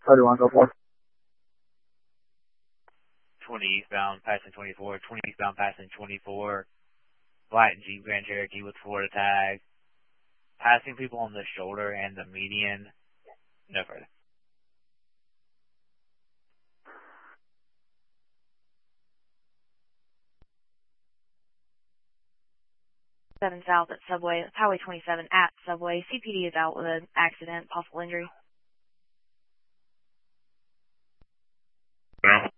How do you want to go for? 20 eastbound, passing 24. 20 eastbound, passing 24. Black Jeep Grand Cherokee with Florida tag. Passing people on the shoulder and the median. No further. 7 South at Subway, Highway 27 at Subway. CPD is out with an accident, possible injury. Yeah.